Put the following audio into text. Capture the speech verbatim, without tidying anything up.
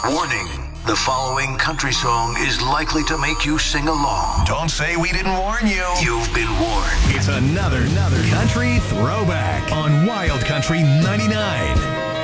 Warning, the following country song is likely to make you sing along. Don't say we didn't warn you. You've been warned. It's another, another country throwback on Wild Country ninety-nine.